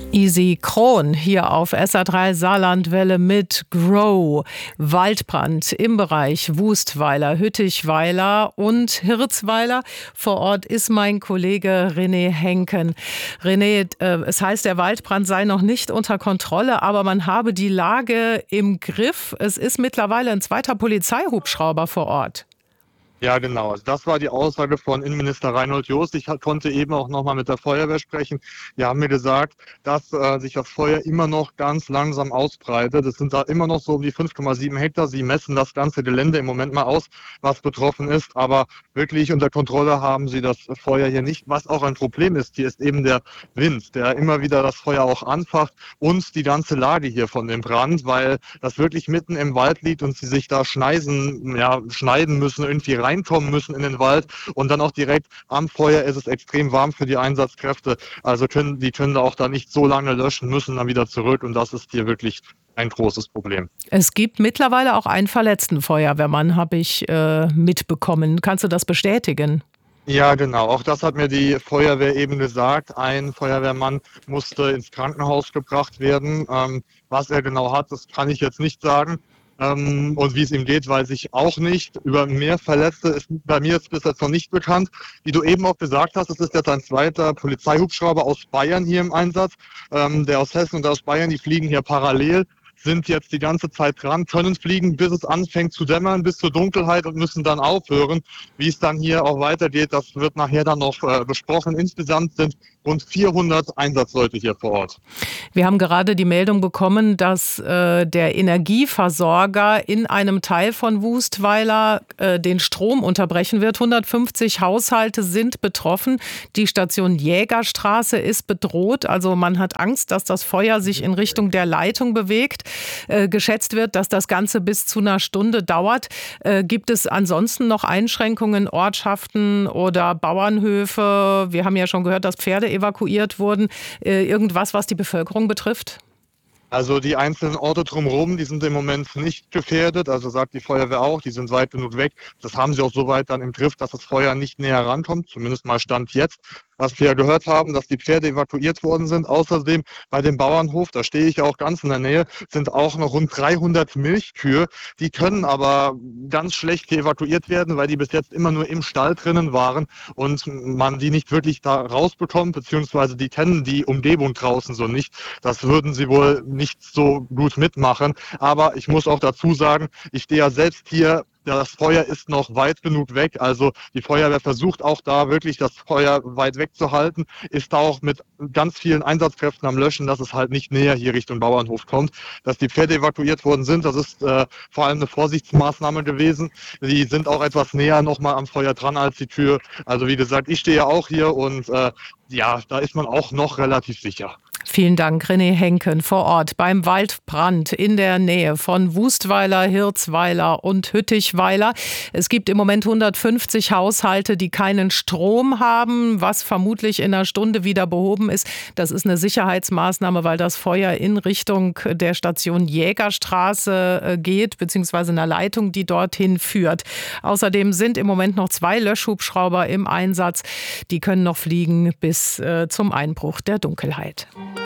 Easy Kron hier auf SA3 Saarlandwelle mit Grow. Waldbrand im Bereich Wustweiler, Hüttichweiler und Hirzweiler. Vor Ort ist mein Kollege René Henken. René, es heißt, der Waldbrand sei noch nicht unter Kontrolle, aber man habe die Lage im Griff. Es ist mittlerweile ein zweiter Polizeihubschrauber vor Ort. Ja, genau. Also das war die Aussage von Innenminister Reinhold Jost. Ich konnte eben auch nochmal mit der Feuerwehr sprechen. Die haben mir gesagt, dass sich das Feuer immer noch ganz langsam ausbreitet. Es sind da immer noch so um die 5,7 Hektar. Sie messen das ganze Gelände im Moment mal aus, was betroffen ist. Aber wirklich unter Kontrolle haben sie das Feuer hier nicht. Was auch ein Problem ist, hier ist eben der Wind, der immer wieder das Feuer auch anfacht und die ganze Lage hier von dem Brand, weil das wirklich mitten im Wald liegt und sie sich da schneiden müssen, irgendwie reinkommen müssen in den Wald und dann auch direkt am Feuer ist es extrem warm für die Einsatzkräfte. Also die können da auch da nicht so lange löschen, müssen dann wieder zurück und das ist hier wirklich ein großes Problem. Es gibt mittlerweile auch einen verletzten Feuerwehrmann, habe ich mitbekommen. Kannst du das bestätigen? Ja, genau. Auch das hat mir die Feuerwehr eben gesagt. Ein Feuerwehrmann musste ins Krankenhaus gebracht werden. Was er genau hat, das kann ich jetzt nicht sagen. Und wie es ihm geht, weiß ich auch nicht. Über mehr Verletzte ist bei mir jetzt bis jetzt noch nicht bekannt. Wie du eben auch gesagt hast, es ist jetzt ein zweiter Polizeihubschrauber aus Bayern hier im Einsatz. Der aus Hessen und aus Bayern, die fliegen hier parallel, sind jetzt die ganze Zeit dran, können fliegen, bis es anfängt zu dämmern, bis zur Dunkelheit und müssen dann aufhören. Wie es dann hier auch weitergeht, das wird nachher dann noch besprochen. Insgesamt sind rund 400 Einsatzleute hier vor Ort. Wir haben gerade die Meldung bekommen, dass der Energieversorger in einem Teil von Wustweiler den Strom unterbrechen wird. 150 Haushalte sind betroffen. Die Station Jägerstraße ist bedroht. Also man hat Angst, dass das Feuer sich in Richtung der Leitung bewegt. Geschätzt wird, dass das Ganze bis zu einer Stunde dauert. Gibt es ansonsten noch Einschränkungen, Ortschaften oder Bauernhöfe? Wir haben ja schon gehört, dass Pferde evakuiert wurden. Irgendwas, was die Bevölkerung betrifft? Also die einzelnen Orte drumherum, die sind im Moment nicht gefährdet, also sagt die Feuerwehr auch, die sind weit genug weg. Das haben sie auch soweit dann im Griff, dass das Feuer nicht näher rankommt, zumindest mal Stand jetzt. Was wir ja gehört haben, dass die Pferde evakuiert worden sind. Außerdem bei dem Bauernhof, da stehe ich ja auch ganz in der Nähe, sind auch noch rund 300 Milchkühe. Die können aber ganz schlecht hier evakuiert werden, weil die bis jetzt immer nur im Stall drinnen waren und man die nicht wirklich da rausbekommt, beziehungsweise die kennen die Umgebung draußen so nicht. Das würden sie wohl nicht so gut mitmachen. Aber ich muss auch dazu sagen, ich stehe ja selbst hier. Das Feuer ist noch weit genug weg, also die Feuerwehr versucht auch da wirklich das Feuer weit wegzuhalten, ist da auch mit ganz vielen Einsatzkräften am Löschen, dass es halt nicht näher hier Richtung Bauernhof kommt. Dass die Pferde evakuiert worden sind, das ist vor allem eine Vorsichtsmaßnahme gewesen. Die sind auch etwas näher nochmal am Feuer dran als die Tür. Also wie gesagt, ich stehe ja auch hier und ja, da ist man auch noch relativ sicher. Vielen Dank, René Henken, vor Ort beim Waldbrand in der Nähe von Wustweiler, Hirzweiler und Hüttichweiler. Es gibt im Moment 150 Haushalte, die keinen Strom haben, was vermutlich in einer Stunde wieder behoben ist. Das ist eine Sicherheitsmaßnahme, weil das Feuer in Richtung der Station Jägerstraße geht, beziehungsweise einer Leitung, die dorthin führt. Außerdem sind im Moment noch 2 Löschhubschrauber im Einsatz. Die können noch fliegen bis zum Einbruch der Dunkelheit.